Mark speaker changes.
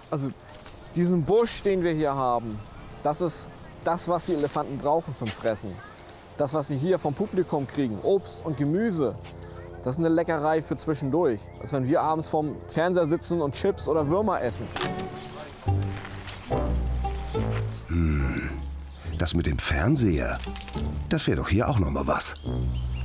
Speaker 1: Also diesen Busch, den wir hier haben, das ist das, was die Elefanten brauchen zum Fressen. Das, was sie hier vom Publikum kriegen, Obst und Gemüse, das ist eine Leckerei für zwischendurch. Als wenn wir abends vorm Fernseher sitzen und Chips oder Würmer essen.
Speaker 2: Das mit dem Fernseher, das wäre doch hier auch noch mal was.